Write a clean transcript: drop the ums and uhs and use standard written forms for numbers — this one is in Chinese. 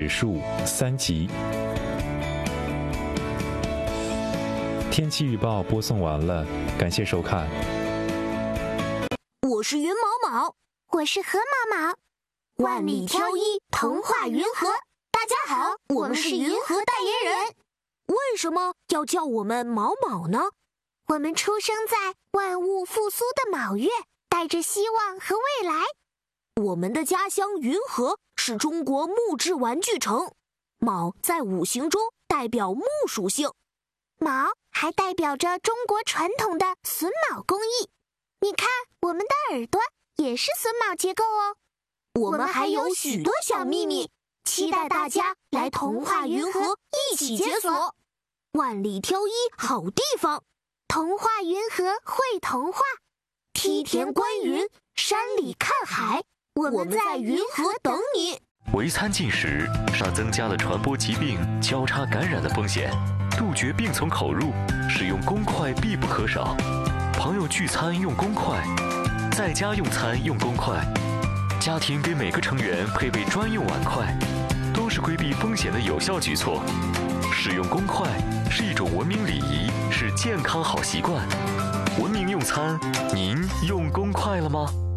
树3集。天气预报播送完了，感谢收看。 我是云毛毛， 我是河毛毛， 万里挑一，童话云和。大家好，我们是云和代言人。为什么要叫我们毛毛呢？ 我们出生在万物复苏的卯月，带着希望和未来。 我们的家乡云和是中国木质玩具城，卯在五行中代表木属性， 卯还代表着中国传统的榫卯工艺。你看，我们的耳朵也是榫卯结构哦。 我们还有许多小秘密，期待大家来童话云和一起解锁。万里挑一好地方， 童话云和会童话， 梯田观云，山里看海，我们在云和等你。 围餐进食煞增加了传播疾病、交叉感染的风险，杜绝病从口入，使用公筷必不可少。朋友聚餐用公筷，在家用餐用公筷，家庭给每个成员配备专用碗筷，都是规避风险的有效举措。使用公筷是一种文明礼仪，是健康好习惯。文明用餐，您用公筷了吗？